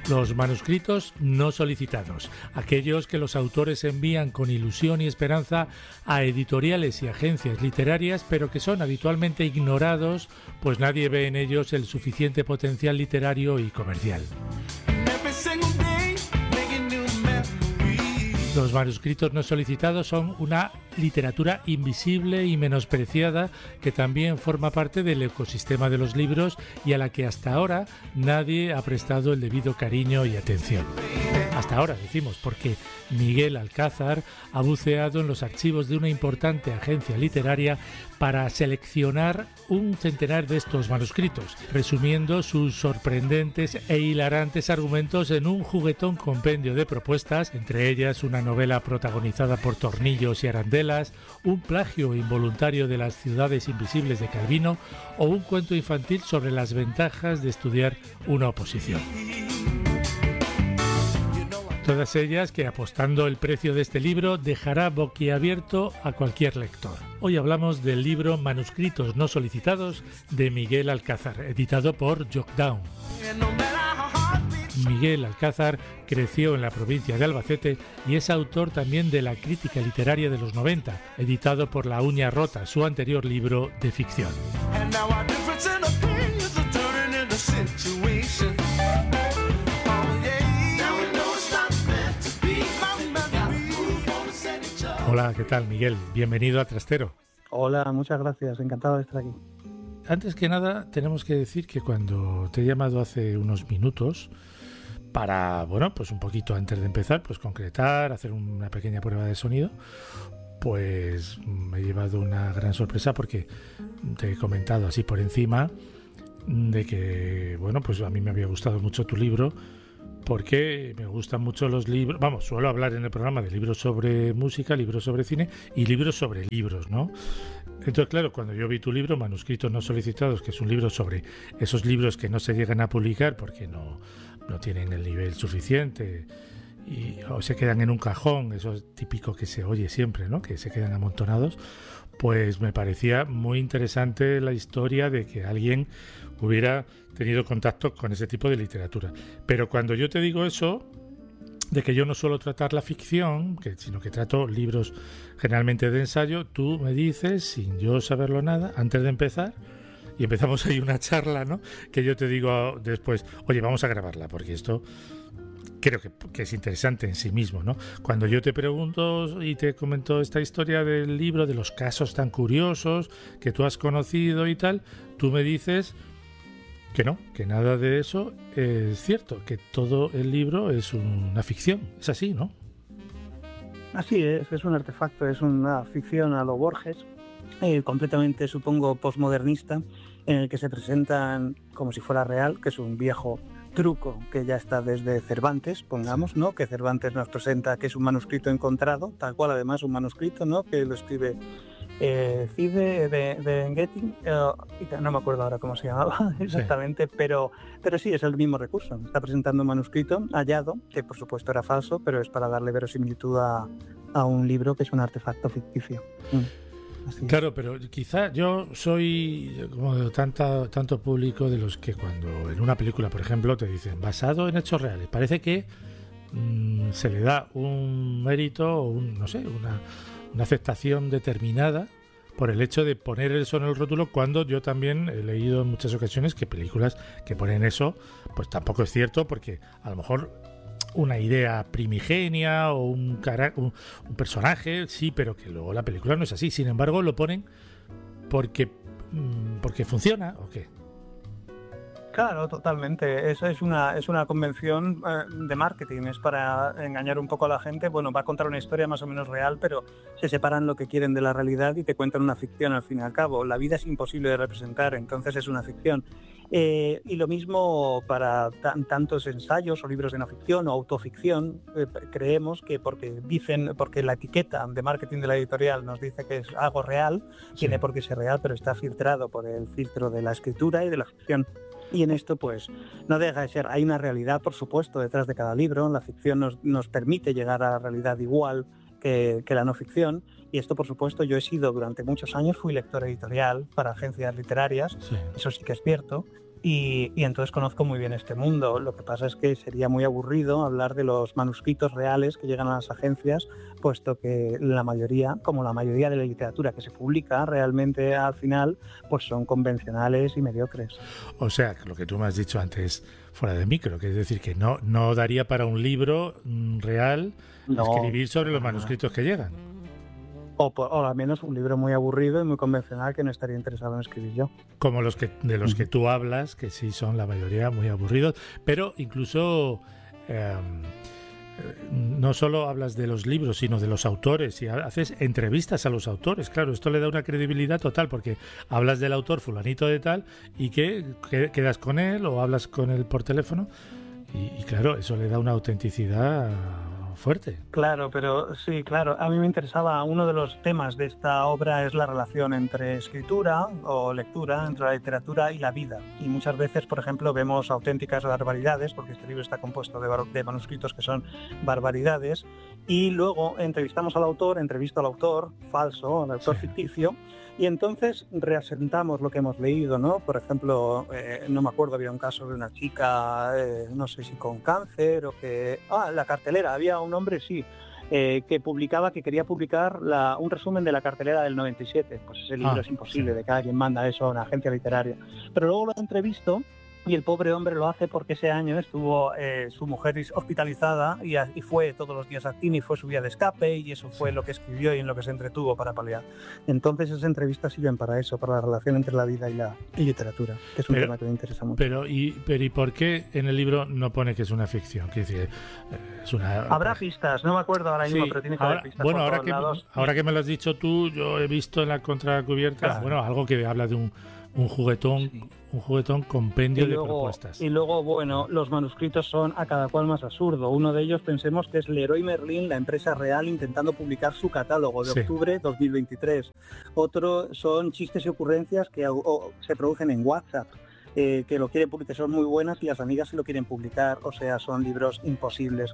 Los manuscritos no solicitados, aquellos que los autores envían con ilusión y esperanza a editoriales y agencias literarias, pero que son habitualmente ignorados, pues nadie ve en ellos el suficiente potencial literario y comercial. Los manuscritos no solicitados son una literatura invisible y menospreciada que también forma parte del ecosistema de los libros y a la que hasta ahora nadie ha prestado el debido cariño y atención. Hasta ahora, decimos, porque Miguel Alcázar ha buceado en los archivos de una importante agencia literaria para seleccionar un centenar de estos manuscritos, resumiendo sus sorprendentes e hilarantes argumentos en un juguetón compendio de propuestas, entre ellas una novela protagonizada por tornillos y arandelas, un plagio involuntario de Las ciudades invisibles de Calvino o un cuento infantil sobre las ventajas de estudiar una oposición. Todas ellas que, apostando el precio de este libro, dejará boquiabierto a cualquier lector. Hoy hablamos del libro Manuscritos no solicitados de Miguel Alcázar, editado por Jotdown. Miguel Alcázar creció en la provincia de Albacete y es autor también de La crítica literaria de los 90, editado por La Uña Rota, su anterior libro de ficción. Hola, ¿qué tal, Miguel? Bienvenido a Trastero. Hola, muchas gracias. Encantado de estar aquí. Antes que nada, tenemos que decir que cuando te he llamado hace unos minutos para, bueno, pues un poquito antes de empezar, pues concretar, hacer una pequeña prueba de sonido, pues me he llevado una gran sorpresa porque te he comentado así por encima de que, bueno, pues a mí me había gustado mucho tu libro, porque me gustan mucho los libros, vamos, suelo hablar en el programa de libros sobre música, libros sobre cine y libros sobre libros, ¿no? Entonces, claro, cuando yo vi tu libro, Manuscritos no solicitados, que es un libro sobre esos libros que no se llegan a publicar porque no tienen el nivel suficiente o se quedan en un cajón, eso es típico que se oye siempre, ¿no? Que se quedan amontonados, pues me parecía muy interesante la historia de que alguien hubiera tenido contacto con ese tipo de literatura. Pero cuando yo te digo eso, de que yo no suelo tratar la ficción, sino que trato libros generalmente de ensayo, tú me dices, sin yo saberlo nada, antes de empezar, y empezamos ahí una charla, ¿no? Que yo te digo después, oye, vamos a grabarla, porque esto creo que es interesante en sí mismo, ¿no? Cuando yo te pregunto y te comento esta historia del libro, de los casos tan curiosos que tú has conocido y tal, tú me dices que no, que nada de eso es cierto, que todo el libro es una ficción, es así, ¿no? Así es un artefacto, es una ficción a lo Borges, completamente, supongo, postmodernista, en el que se presentan como si fuera real, que es un viejo truco que ya está desde Cervantes, pongamos, ¿no? Que Cervantes nos presenta que es un manuscrito encontrado, tal cual además un manuscrito, ¿no? Que lo escribe Cide de Getting, no me acuerdo ahora cómo se llamaba exactamente, sí. pero sí, es el mismo recurso. Está presentando un manuscrito hallado, que por supuesto era falso, pero es para darle verosimilitud a un libro que es un artefacto ficticio. Así claro, pero quizá yo soy como de tanto público de los que cuando en una película, por ejemplo, te dicen basado en hechos reales, parece que se le da un mérito o una aceptación determinada por el hecho de poner eso en el rótulo, cuando yo también he leído en muchas ocasiones que películas que ponen eso, pues tampoco es cierto, porque a lo mejor una idea primigenia o un personaje, sí, pero que luego la película no es así. Sin embargo, lo ponen porque funciona, ¿o qué? Claro, totalmente. Esa es una convención de marketing, es para engañar un poco a la gente. Bueno, va a contar una historia más o menos real, pero se separan lo que quieren de la realidad y te cuentan una ficción al fin y al cabo. La vida es imposible de representar, entonces es una ficción. Y lo mismo para tantos ensayos o libros de no ficción o autoficción. Creemos que porque la etiqueta de marketing de la editorial nos dice que es algo real, sí. Tiene por qué ser real, pero está filtrado por el filtro de la escritura y de la ficción. Y en esto, pues, no deja de ser. Hay una realidad, por supuesto, detrás de cada libro. La ficción nos permite llegar a la realidad igual que la no ficción. Y esto, por supuesto, durante muchos años fui lector editorial para agencias literarias. Sí. Eso sí que es cierto. y entonces conozco muy bien este mundo. Lo que pasa es que sería muy aburrido hablar de los manuscritos reales que llegan a las agencias, puesto que la mayoría, como la mayoría de la literatura que se publica, realmente al final pues son convencionales y mediocres. O sea, lo que tú me has dicho antes fuera de micro, que es decir, que no daría para un libro real escribir sobre los manuscritos que llegan. O al menos un libro muy aburrido y muy convencional que no estaría interesado en escribir yo. Como los que tú hablas, que sí son la mayoría muy aburridos, pero incluso no solo hablas de los libros, sino de los autores, y haces entrevistas a los autores. Claro, esto le da una credibilidad total, porque hablas del autor fulanito de tal y que quedas con él o hablas con él por teléfono, y claro, eso le da una autenticidad fuerte. Claro, pero sí, claro. A mí me interesaba, uno de los temas de esta obra es la relación entre escritura o lectura, entre la literatura y la vida. Y muchas veces, por ejemplo, vemos auténticas barbaridades, porque este libro está compuesto de manuscritos que son barbaridades, y luego entrevisto al autor falso, al autor ficticio, y entonces reasentamos lo que hemos leído, ¿no? Por ejemplo, no me acuerdo, había un caso de una chica, no sé si con cáncer o que... la cartelera, había un hombre, sí, que quería publicar un resumen de la cartelera del 97. Pues ese libro es imposible de que alguien manda eso a una agencia literaria. Pero luego lo entrevisto y el pobre hombre lo hace porque ese año estuvo su mujer hospitalizada y fue todos los días al cine y fue su vía de escape, y eso fue lo que escribió y en lo que se entretuvo para paliar. Entonces esas entrevistas sirven para eso, para la relación entre la vida y la literatura, que es un tema que me interesa mucho. Pero ¿y por qué en el libro no pone que es una ficción? Quiere decir, es una... Habrá pistas, no me acuerdo ahora mismo, pero tiene que haber pistas. Bueno, ahora que me lo has dicho tú, yo he visto en la contracubierta, algo que habla de un juguetón, un juguetón compendio de propuestas. Y luego, bueno, los manuscritos son a cada cual más absurdo. Uno de ellos pensemos que es Leroy Merlin, la empresa real, intentando publicar su catálogo de octubre 2023. Otro son chistes y ocurrencias que se producen en WhatsApp, que lo quieren publicar, son muy buenas y las amigas se lo quieren publicar. O sea, son libros imposibles,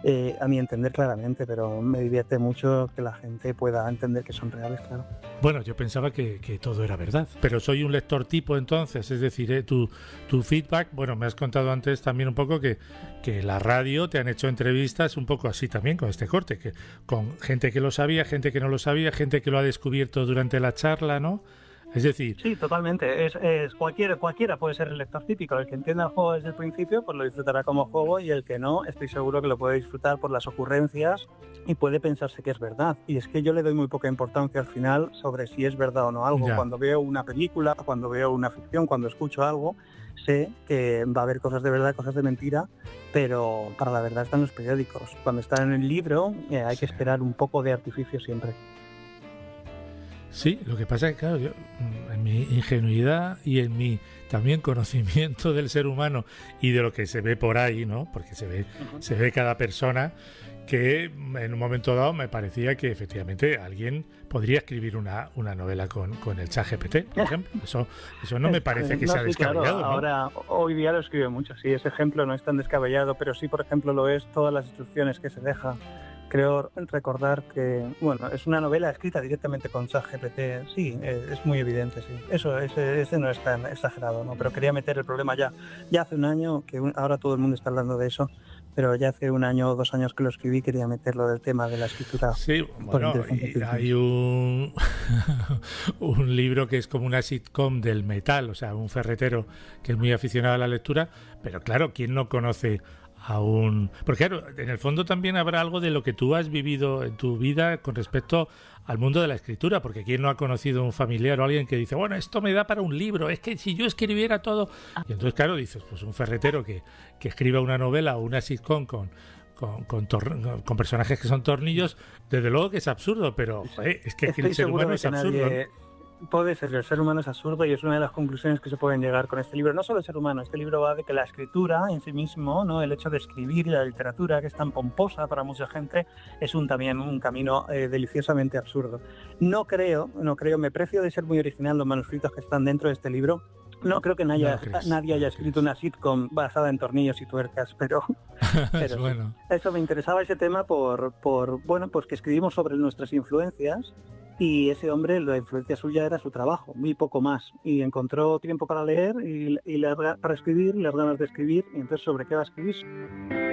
a mi entender claramente, pero me divierte mucho que la gente pueda entender que son reales, claro. Bueno, yo pensaba que todo era verdad, pero soy un lector tipo entonces, es decir, tu feedback, bueno, me has contado antes también un poco que la radio te han hecho entrevistas un poco así también con este corte, que con gente que lo sabía, gente que no lo sabía, gente que lo ha descubierto durante la charla, ¿no? Es decir... Sí, totalmente. Cualquiera puede ser el lector típico. El que entienda el juego desde el principio, pues lo disfrutará como juego, y el que no, estoy seguro que lo puede disfrutar por las ocurrencias y puede pensarse que es verdad. Y es que yo le doy muy poca importancia al final sobre si es verdad o no algo. Ya. Cuando veo una película, cuando veo una ficción, cuando escucho algo, sé que va a haber cosas de verdad, cosas de mentira, pero para la verdad están los periódicos. Cuando está en el libro hay que esperar un poco de artificio siempre. Sí, lo que pasa es que, claro, yo, en mi ingenuidad y en mi también conocimiento del ser humano y de lo que se ve por ahí, ¿no? Porque se ve cada persona, que en un momento dado me parecía que efectivamente alguien podría escribir una novela con el ChatGPT, por ejemplo. Eso no me parece que sea descabellado, claro, ¿no? Ahora, hoy día lo escribe mucho, sí, ese ejemplo no es tan descabellado, pero sí, por ejemplo, lo es todas las instrucciones que se deja. Creo recordar que, bueno, es una novela escrita directamente con ChatGPT, sí, es muy evidente, sí. Ese no es tan exagerado, ¿no? Pero quería meter el problema ya hace un año, que ahora todo el mundo está hablando de eso, pero ya hace 1 año o 2 años que lo escribí, quería meterlo del tema de la escritura. Sí, bueno, y hay un libro que es como una sitcom del metal, o sea, un ferretero que es muy aficionado a la lectura, pero claro, ¿quién no conoce porque claro, en el fondo también habrá algo de lo que tú has vivido en tu vida con respecto al mundo de la escritura, porque quién no ha conocido un familiar o alguien que dice, bueno, esto me da para un libro, es que si yo escribiera todo... Y entonces, claro, dices, pues un ferretero que escriba una novela o una sitcom con personajes que son tornillos, desde luego que es absurdo, pero joder, es que el ser humano es absurdo. Puede ser, el ser humano es absurdo, y es una de las conclusiones que se pueden llegar con este libro. No solo el ser humano, este libro va de que la escritura en sí mismo, ¿no? El hecho de escribir y la literatura, que es tan pomposa para mucha gente, es también un camino deliciosamente absurdo. No creo, me precio de ser muy original los manuscritos que están dentro de este libro. No creo que nadie haya escrito una sitcom basada en tornillos y tuercas, pero bueno. Eso me interesaba ese tema por bueno, pues que escribimos sobre nuestras influencias y ese hombre, la influencia suya era su trabajo, muy poco más. Y encontró tiempo para leer y para escribir, las ganas de escribir, y entonces ¿sobre qué va a escribir?